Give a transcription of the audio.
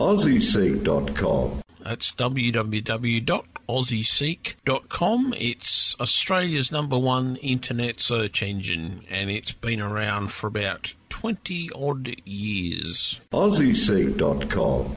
AussieSeek.com. That's www.aussieseek.com. It's Australia's #1 internet search engine, and it's been around for about 20-odd years. AussieSeek.com.